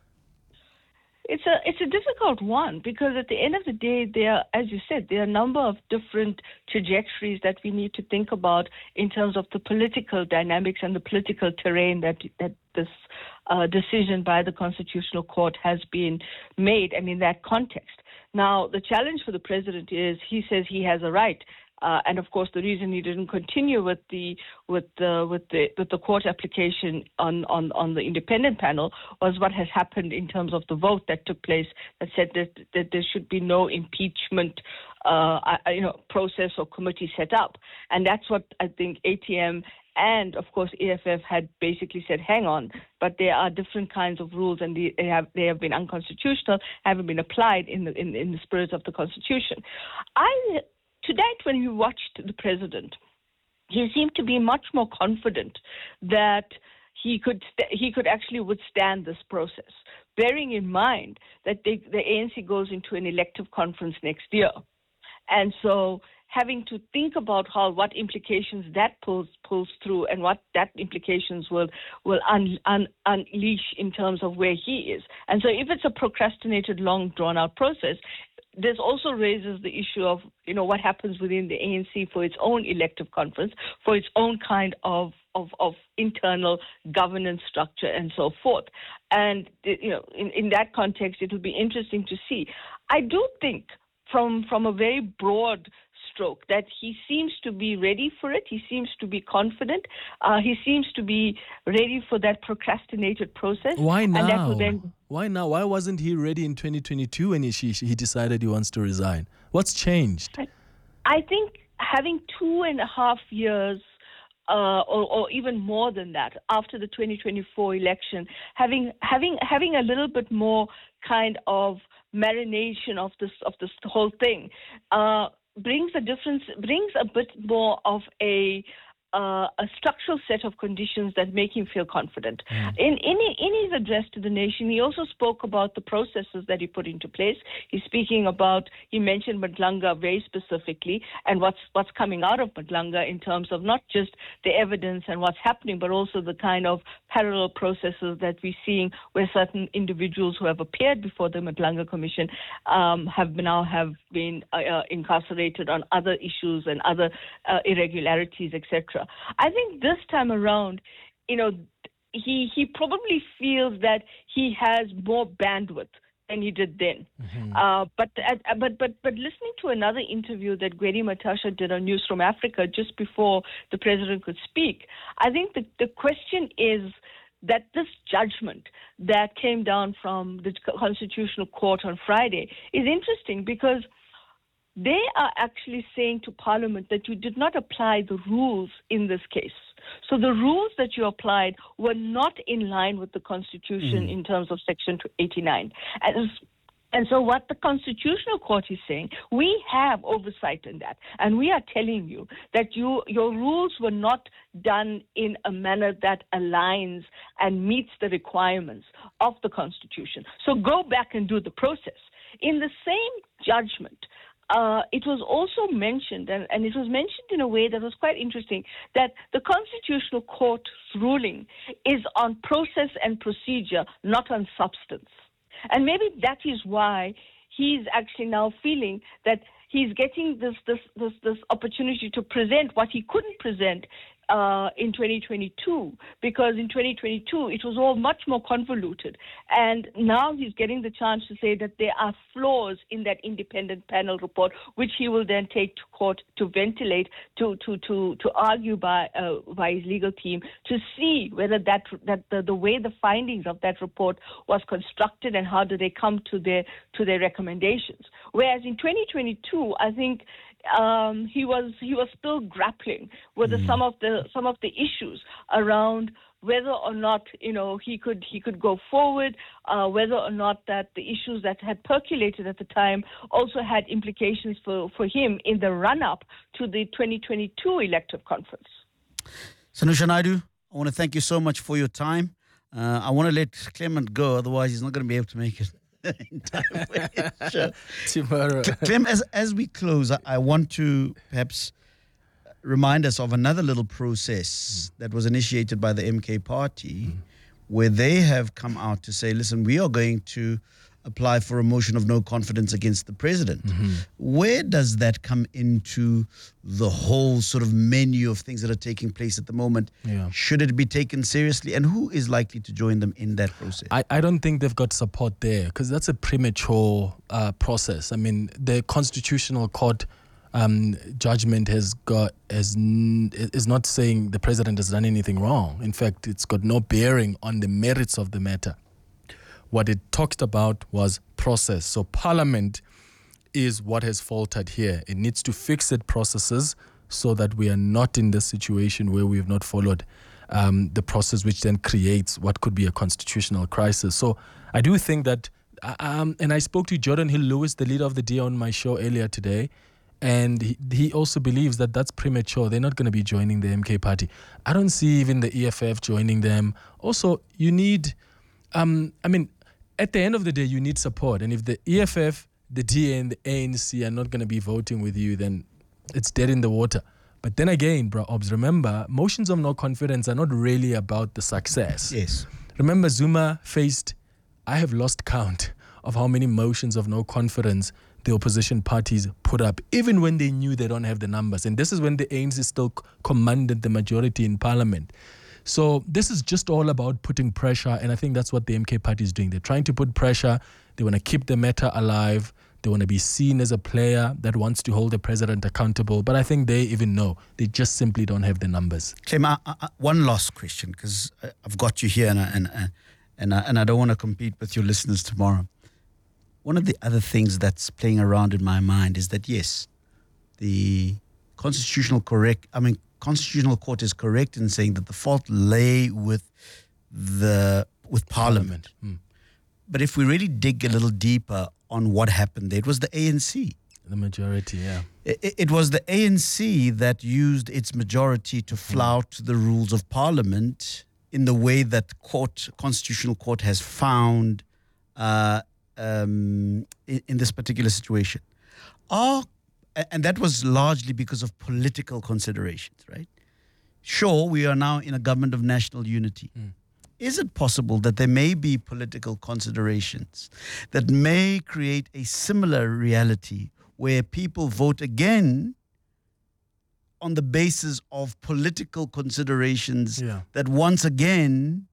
It's a it's a difficult one, because at the end of the day, there, as you said, there are a number of different trajectories that we need to think about in terms of the political dynamics and the political terrain that that this uh, decision by the Constitutional Court has been made, and in that context. Now, the challenge for the president is he says he has a right. Uh, and of course, the reason he didn't continue with the with the with the with the court application on, on, on the independent panel was what has happened in terms of the vote that took place that said that, that there should be no impeachment, uh, you know, process or committee set up, and that's what I think A T M and of course E F F had basically said, hang on, but there are different kinds of rules, and they have they have been unconstitutional, haven't been applied in the in, in the spirit of the Constitution. I. Tonight, when we watched the president, he seemed to be much more confident that he could st- he could actually withstand this process, bearing in mind that they, the A N C goes into an elective conference next year. And so having to think about how what implications that pulls pulls through and what that implications will will un, un, unleash in terms of where he is. And so if it's a procrastinated, long, drawn-out process, this also raises the issue of, you know, what happens within the A N C for its own elective conference, for its own kind of, of, of internal governance structure and so forth. And, you know, in, in that context, it will be interesting to see. I do think from from a very broad stroke that he seems to be ready for it. He seems to be confident. Uh, he seems to be ready for that procrastinated process. Why now? And that will then Why now? Why wasn't he ready in twenty twenty-two when he, he decided he wants to resign? What's changed? I think having two and a half years uh, or, or even more than that after the twenty twenty-four election, having having having a little bit more kind of marination of this of this whole thing uh, brings a difference, brings a bit more of a Uh, a structural set of conditions that make him feel confident. Mm. In, in in his address to the nation, he also spoke about the processes that he put into place. He's speaking about, he mentioned Madlanga very specifically and what's what's coming out of Madlanga in terms of not just the evidence and what's happening, but also the kind of parallel processes that we're seeing where certain individuals who have appeared before the Madlanga Commission um, have now have been uh, uh, incarcerated on other issues and other uh, irregularities, et cetera. I think this time around, you know, he he probably feels that he has more bandwidth than he did then. Mm-hmm. Uh, but uh, but but but listening to another interview that Gwedi Matasha did on News from Africa just before the president could speak, I think the the question is that this judgment that came down from the Constitutional Court on Friday is interesting because they are actually saying to Parliament that you did not apply the rules in this case. So the rules that you applied were not in line with the Constitution mm. in terms of Section eighty-nine. And, and so what the Constitutional Court is saying, we have oversight in that. And we are telling you that you your rules were not done in a manner that aligns and meets the requirements of the Constitution. So go back and do the process. In the same judgment, Uh, it was also mentioned, and, and it was mentioned in a way that was quite interesting, that the Constitutional Court's ruling is on process and procedure, not on substance. And maybe that is why he's actually now feeling that he's getting this this this, this opportunity to present what he couldn't present uh, in twenty twenty-two, because in twenty twenty-two it was all much more convoluted. And now he's getting the chance to say that there are flaws in that independent panel report, which he will then take to court to ventilate, to to to, to argue by uh, by his legal team to see whether that that the, the way the findings of that report was constructed and how do they come to their to their recommendations. Whereas in twenty twenty-two, I think um, he was he was still grappling with the, some of the some of the issues around whether or not, you know, he could he could go forward, uh, whether or not that the issues that had percolated at the time also had implications for, for him in the run-up to the twenty twenty-two elective conference. Sanusha Naidu, I want to thank you so much for your time. Uh, I want to let Clement go, otherwise he's not going to be able to make it in time. Sure. Tomorrow. Clem, as, as we close, I, I want to perhaps remind us of another little process mm. that was initiated by the M K party, mm. where they have come out to say, listen, we are going to apply for a motion of no confidence against the president. Mm-hmm. Where does that come into the whole sort of menu of things that are taking place at the moment? Yeah. Should it be taken seriously? And who is likely to join them in that process? I, I don't think they've got support there, because that's a premature uh, process. I mean, the Constitutional Court Um, judgment has got has n- is not saying the president has done anything wrong. In fact, it's got no bearing on the merits of the matter. What it talked about was process. So Parliament is what has faltered here. It needs to fix its processes so that we are not in this situation where we have not followed um, the process, which then creates what could be a constitutional crisis. So I do think that, um, and I spoke to Jordan Hill-Lewis, the leader of the D A, on my show earlier today. And he, he also believes that that's premature. They're not going to be joining the M K party. I don't see even the E F F joining them. Also, you need, um, I mean, at the end of the day, you need support. And if the E F F, the D A, and the A N C are not going to be voting with you, then it's dead in the water. But then again, bro, Obs, remember, motions of no confidence are not really about the success. Yes. Remember, Zuma faced, I have lost count of how many motions of no confidence the opposition parties put up, even when they knew they don't have the numbers. And this is when the A N C still c- commanded the majority in parliament. So this is just all about putting pressure, and I think that's what the M K party is doing. They're trying to put pressure. They want to keep the matter alive. They want to be seen as a player that wants to hold the president accountable. But I think they even know they just simply don't have the numbers. Clem, I, I, one last question, because I've got you here, and I, and, and, I, and I don't want to compete with your listeners tomorrow. One of the other things that's playing around in my mind is that, yes, the constitutional correct, I mean, Constitutional Court is correct in saying that the fault lay with the with Parliament. Mm. But if we really dig a little deeper on what happened there, it was the A N C. The majority, yeah. It, it was the A N C that used its majority to flout mm. the rules of Parliament in the way that court, Constitutional Court has found uh, Um, in, in this particular situation. Are, and that was largely because of political considerations, right? Sure, we are now in a government of national unity. Mm. Is it possible that there may be political considerations that may create a similar reality where people vote again on the basis of political considerations yeah. that once again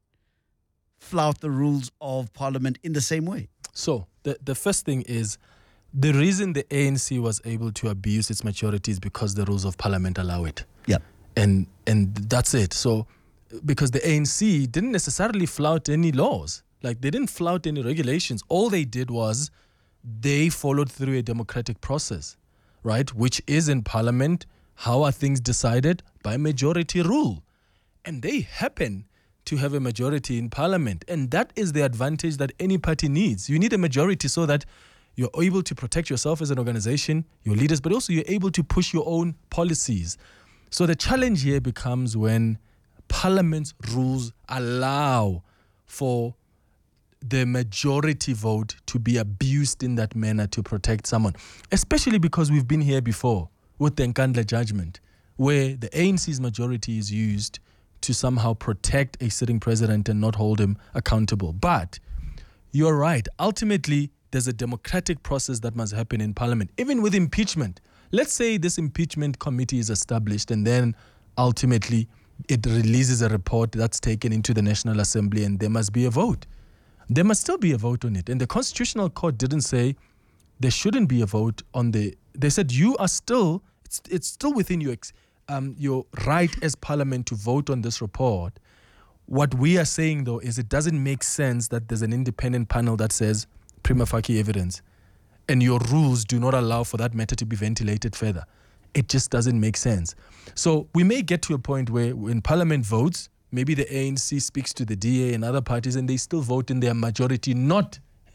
flout the rules of Parliament in the same way? So the, the first thing is, the reason the A N C was able to abuse its majority is because the rules of Parliament allow it. Yeah. And and that's it. So because the A N C didn't necessarily flout any laws. Like, they didn't flout any regulations. All they did was they followed through a democratic process, right? Which is in Parliament. How are things decided? By majority rule. And they happen to have a majority in Parliament. And that is the advantage that any party needs. You need a majority so that you're able to protect yourself as an organization, your leaders, but also you're able to push your own policies. So the challenge here becomes when Parliament's rules allow for the majority vote to be abused in that manner to protect someone, especially because we've been here before with the Nkandla judgment, where the A N C's majority is used to somehow protect a sitting president and not hold him accountable. But you're right. Ultimately, there's a democratic process that must happen in Parliament, even with impeachment. Let's say this impeachment committee is established and then ultimately it releases a report that's taken into the National Assembly and there must be a vote. There must still be a vote on it. And the Constitutional Court didn't say there shouldn't be a vote on the... They said you are still... It's, it's still within your, um, your right as Parliament to vote on this report. What we are saying, though, is it doesn't make sense that there's an independent panel that says prima facie evidence and your rules do not allow for that matter to be ventilated further. It just doesn't make sense. So we may get to a point where when Parliament votes, maybe the A N C speaks to the D A and other parties and they still vote in their majority not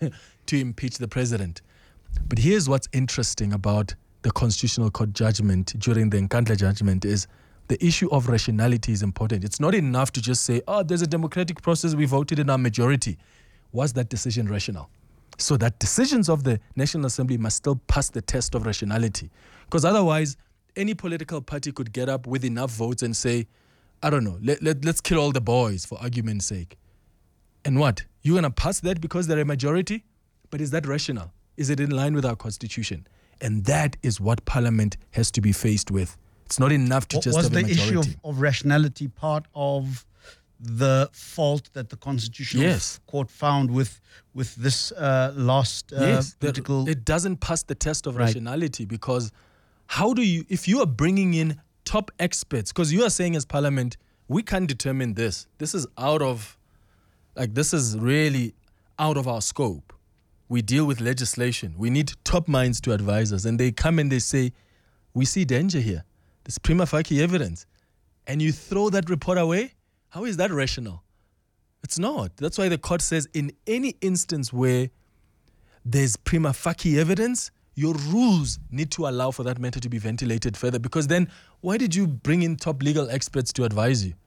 to impeach the president. But here's what's interesting about the Constitutional Court judgment during the Nkandla judgment is the issue of rationality is important. It's not enough to just say, oh, there's a democratic process, we voted in our majority. Was that decision rational? So that decisions of the National Assembly must still pass the test of rationality. Because otherwise, any political party could get up with enough votes and say, I don't know, let, let, let's kill all the boys for argument's sake. And what? You're going to pass that because they're a majority? But is that rational? Is it in line with our Constitution? And that is what Parliament has to be faced with. It's not enough to What just was have the a majority. issue of, of rationality part of the fault that the Constitutional Yes. Court found with with this uh, last uh, yes, that- political... it doesn't pass the test of Right. rationality because how do you, if you are bringing in top experts, because you are saying as Parliament, we can't determine this. This is out of, like, this is really out of our scope. We deal with legislation. We need top minds to advise us. And they come and they say, we see danger here. There's prima facie evidence. And you throw that report away? How is that rational? It's not. That's why the court says in any instance where there's prima facie evidence, your rules need to allow for that matter to be ventilated further, because then why did you bring in top legal experts to advise you?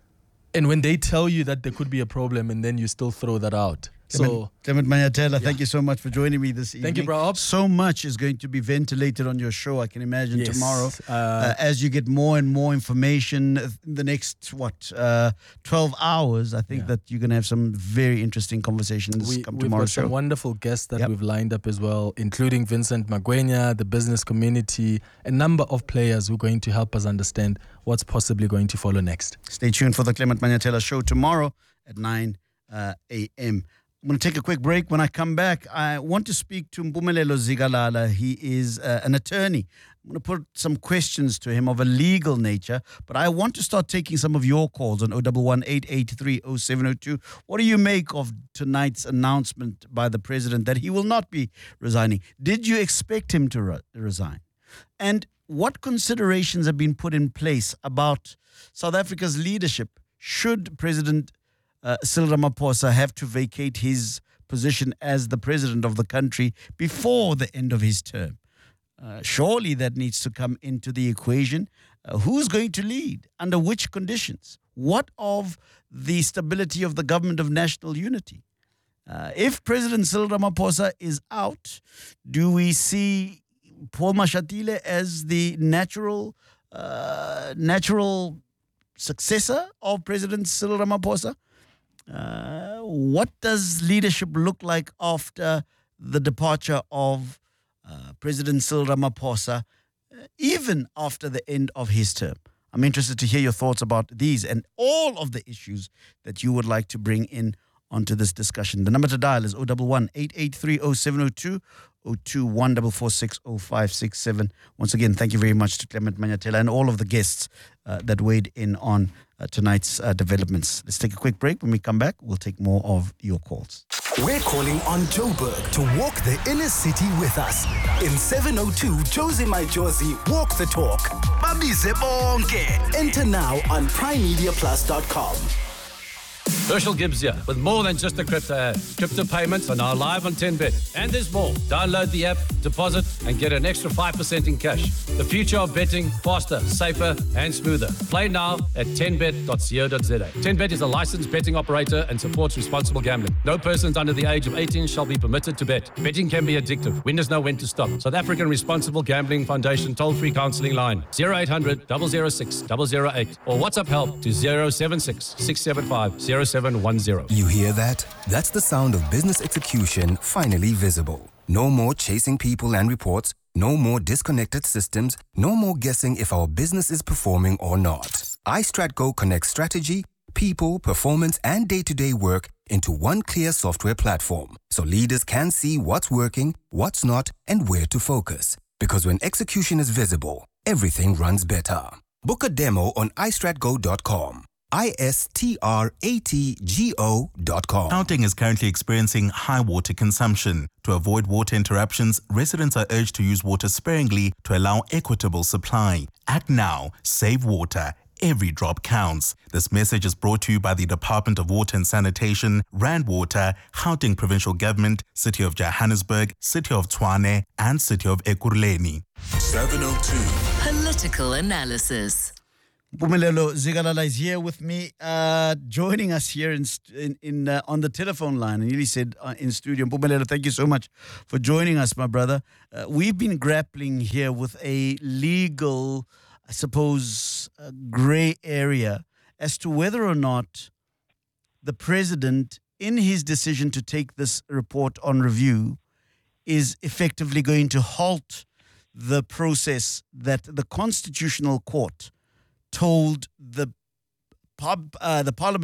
And when they tell you that there could be a problem and then you still throw that out. So, Clement Manyatela, yeah. Thank you so much for joining me this evening. Thank you, bro. So much is going to be ventilated on your show, I can imagine, yes. tomorrow. Uh, uh, as you get more and more information in the next, what, uh, twelve hours, I think yeah. that you're going to have some very interesting conversations we, come we've tomorrow's got show. Some wonderful guests that yep. we've lined up as well, including Vincent Magwenya, the business community, a number of players who are going to help us understand what's possibly going to follow next. Stay tuned for the Clement Manyatela show tomorrow at nine a.m. I'm going to take a quick break. When I come back, I want to speak to Mpumelelo Zikalala. He is uh, an attorney. I'm going to put some questions to him of a legal nature, but I want to start taking some of your calls on zero one one, eight eight three, zero seven zero two. What do you make of tonight's announcement by the president that he will not be resigning? Did you expect him to re- resign? And what considerations have been put in place about South Africa's leadership should President Uh, Cyril Ramaphosa have to vacate his position as the president of the country before the end of his term? Uh, surely that needs to come into the equation. Uh, who's going to lead? Under which conditions? What of the stability of the government of national unity? Uh, if President Cyril Ramaphosa is out, do we see Paul Mashatile as the natural, uh, natural successor of President Cyril Ramaphosa? Uh, what does leadership look like after the departure of uh, President Cyril Ramaphosa, uh, even after the end of his term? I'm interested to hear your thoughts about these and all of the issues that you would like to bring in onto this discussion. The number to dial is zero one one, eight eight three, zero seven zero two, zero two one four four six, zero five six seven. Once again, thank you very much to Clement Manyatela and all of the guests uh, that weighed in on uh, tonight's uh, developments. Let's take a quick break. When we come back, we'll take more of your calls. We're calling on Joburg to walk the inner city with us. In seven oh two, Josie My Josie, walk the talk. Babize bonke. Enter now on prime media plus dot com. Herschel Gibbs here, with more than just a crypto ad. Crypto payments are now live on ten bet. And there's more. Download the app, deposit, and get an extra five percent in cash. The future of betting, faster, safer, and smoother. Play now at ten bet dot co dot za. ten bet is a licensed betting operator and supports responsible gambling. No persons under the age of eighteen shall be permitted to bet. Betting can be addictive. Winners know when to stop. South African Responsible Gambling Foundation toll-free counselling line zero eight hundred, zero zero six, zero zero eight or WhatsApp help to zero seven six, six seven five, zero seven one zero. You hear that? That's the sound of business execution finally visible. No more chasing people and reports. No more disconnected systems. No more guessing if our business is performing or not. iStratGo connects strategy, people, performance, and day-to-day work into one clear software platform, so leaders can see what's working, what's not, and where to focus. Because when execution is visible, everything runs better. Book a demo on i strat go dot com. I S T R A T G O dot com. Gauteng is currently experiencing high water consumption. To avoid water interruptions, residents are urged to use water sparingly to allow equitable supply. Act now. Save water. Every drop counts. This message is brought to you by the Department of Water and Sanitation, Rand Water, Gauteng Provincial Government, City of Johannesburg, City of Tshwane, and City of Ekurhuleni. seven oh two. Political analysis. Mpumelelo Zikalala is here with me, uh, joining us here in in, in uh, on the telephone line. And he said uh, in studio. Mpumelelo, thank you so much for joining us, my brother. Uh, we've been grappling here with a legal, I suppose, uh, gray area as to whether or not the president, in his decision to take this report on review, is effectively going to halt the process that the Constitutional Court told the pub, uh, the Parliament